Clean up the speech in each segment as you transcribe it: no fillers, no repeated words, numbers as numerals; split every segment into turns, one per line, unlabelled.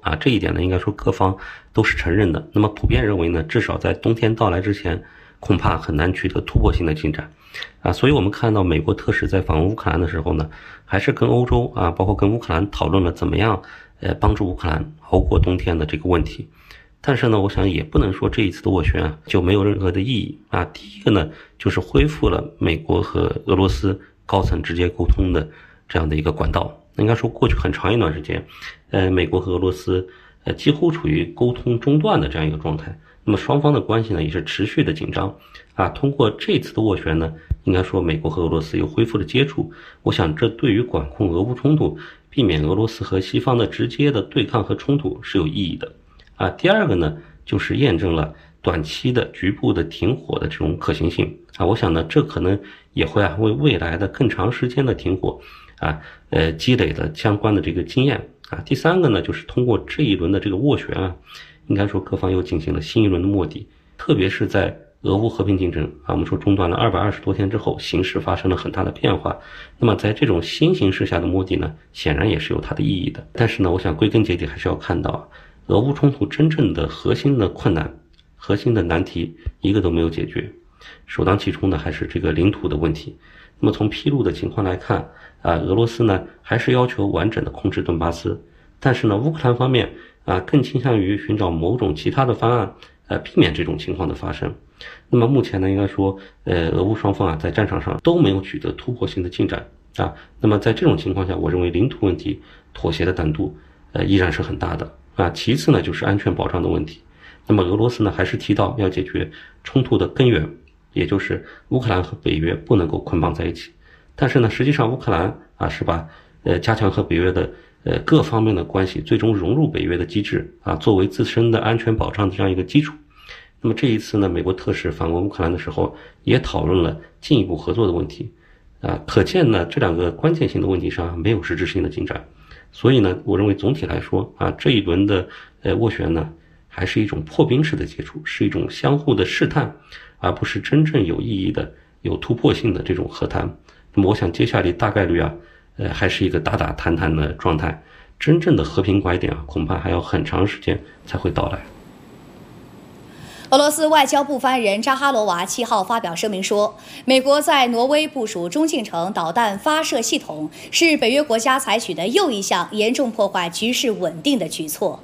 这一点呢，应该说各方都是承认的。那么普遍认为呢，至少在冬天到来之前，恐怕很难取得突破性的进展。所以我们看到美国特使在访问乌克兰的时候呢，还是跟欧洲包括跟乌克兰讨论了怎么样帮助乌克兰熬过冬天的这个问题。但是呢，我想也不能说这一次的斡旋就没有任何的意义第一个呢，就是恢复了美国和俄罗斯高层直接沟通的这样的一个管道。应该说过去很长一段时间，美国和俄罗斯几乎处于沟通中断的这样一个状态。那么双方的关系呢也是持续的紧张通过这次的斡旋呢，应该说美国和俄罗斯又恢复了接触。我想这对于管控俄乌冲突，避免俄罗斯和西方的直接的对抗和冲突是有意义的第二个呢，就是验证了短期的局部的停火的这种可行性我想呢，这可能也会为未来的更长时间的停火积累了相关的这个经验第三个呢，就是通过这一轮的这个斡旋应该说各方又进行了新一轮的摸底，特别是在俄乌和平进程我们说中断了220多天之后，形势发生了很大的变化。那么在这种新形势下的摸底呢，显然也是有它的意义的。但是呢，我想归根结底还是要看到俄乌冲突真正的核心的困难、核心的难题一个都没有解决，首当其冲的还是这个领土的问题。那么从披露的情况来看俄罗斯呢还是要求完整的控制顿巴斯，但是呢乌克兰方面更倾向于寻找某种其他的方案避免这种情况的发生。那么目前呢，应该说俄乌双方在战场上都没有取得突破性的进展那么在这种情况下，我认为领土问题妥协的难度依然是很大的其次呢就是安全保障的问题。那么俄罗斯呢还是提到要解决冲突的根源，也就是乌克兰和北约不能够捆绑在一起。但是呢，实际上乌克兰是把加强和北约的各方面的关系，最终融入北约的机制作为自身的安全保障的这样一个基础。那么这一次呢，美国特使访问乌克兰的时候，也讨论了进一步合作的问题可见呢，这两个关键性的问题上没有实质性的进展。所以呢，我认为总体来说这一轮的斡旋呢，还是一种破冰式的接触，是一种相互的试探，而不是真正有意义的、有突破性的这种和谈。那么我想接下来大概率还是一个打打谈谈的状态，真正的和平拐点恐怕还要很长时间才会到来。
俄罗斯外交部发言人扎哈罗娃7号发表声明说，美国在挪威部署中近程导弹发射系统，是北约国家采取的又一项严重破坏局势稳定的举措。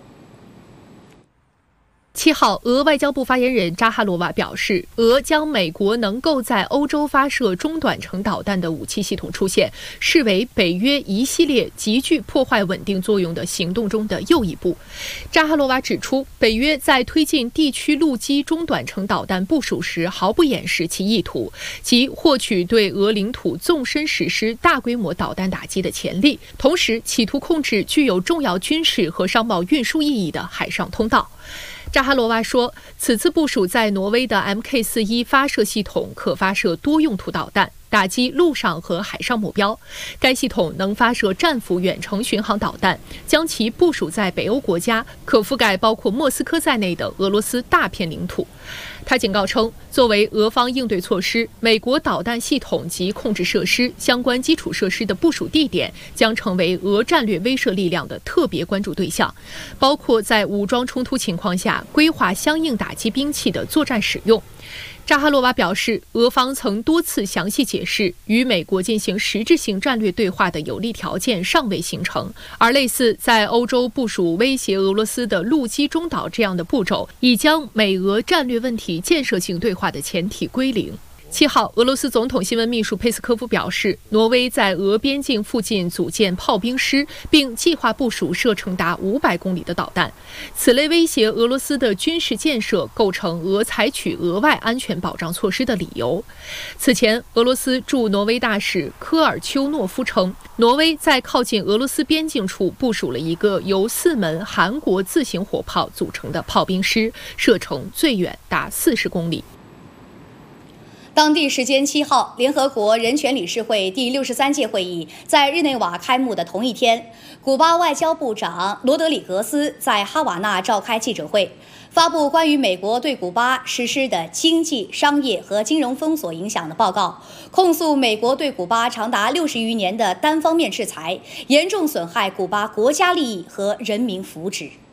7号，俄外交部发言人扎哈罗娃表示，俄将美国能够在欧洲发射中短程导弹的武器系统出现，视为北约一系列极具破坏稳定作用的行动中的又一步。扎哈罗娃指出，北约在推进地区陆基中短程导弹部署时，毫不掩饰其意图，即获取对俄领土纵深实施大规模导弹打击的潜力，同时企图控制具有重要军事和商贸运输意义的海上通道。扎哈罗娃说，此次部署在挪威的 MK41 发射系统可发射多用途导弹，打击陆上和海上目标。该系统能发射战斧远程巡航导弹，将其部署在北欧国家，可覆盖包括莫斯科在内的俄罗斯大片领土。他警告称，作为俄方应对措施，美国导弹系统及控制设施相关基础设施的部署地点将成为俄战略威慑力量的特别关注对象，包括在武装冲突情况下规划相应打击兵器的作战使用。扎哈罗娃表示，俄方曾多次详细解释，与美国进行实质性战略对话的有利条件尚未形成，而类似在欧洲部署威胁俄罗斯的陆基中导这样的步骤，已将美俄战略问题建设性对话的前提归零。7号，俄罗斯总统新闻秘书佩斯科夫表示，挪威在俄边境附近组建炮兵师，并计划部署射程达500公里的导弹。此类威胁俄罗斯的军事建设，构成俄采取额外安全保障措施的理由。此前，俄罗斯驻挪威大使科尔丘诺夫称，挪威在靠近俄罗斯边境处部署了一个由4门韩国自行火炮组成的炮兵师，射程最远达40公里。
当地时间7号，联合国人权理事会第63届会议在日内瓦开幕的同一天，古巴外交部长罗德里格斯在哈瓦那召开记者会，发布关于美国对古巴实施的经济、商业和金融封锁影响的报告，控诉美国对古巴长达60余年的单方面制裁，严重损害古巴国家利益和人民福祉。